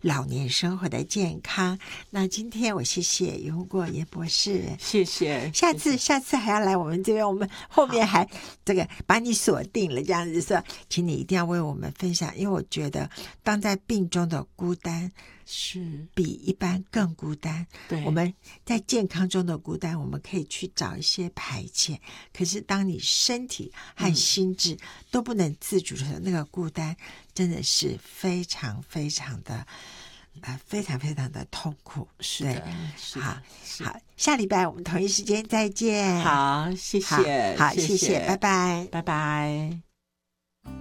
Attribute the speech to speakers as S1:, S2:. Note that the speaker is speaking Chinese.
S1: 老年生活的健康。那今天我谢谢于过严博士，
S2: 谢谢。
S1: 下次还要来我们这边，我们后面还这个把你锁定了，这样子说，请你一定要为我们分享，因为我觉得当在病中的孤单
S2: 是
S1: 比一般更孤单。
S2: 对，
S1: 我们在健康中的孤单，我们可以去找一些排解，可是当你身体和心智都不能自主的那个孤单，真的是非常非常的非常非常的痛苦。
S2: 是的，是的。
S1: 好，下礼拜我们同一时间再见。
S2: 好，谢谢，
S1: 好，谢谢，拜拜，
S2: 拜拜。